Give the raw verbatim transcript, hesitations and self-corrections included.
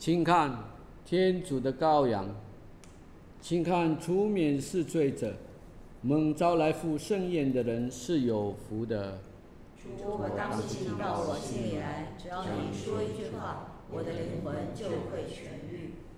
请看天主的羔羊，请看除免世罪者，蒙召来赴盛宴的人是有福的。 主，我当信你到我心里来，只要你说一句话，我的灵魂就会痊愈。